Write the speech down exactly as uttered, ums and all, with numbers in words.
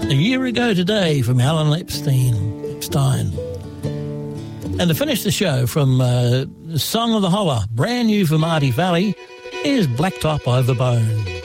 A year ago today from Alan Epstein. Epstein. And to finish the show from uh, Song of the Holler, brand new for Marty Valley, is Blacktop Over Bone.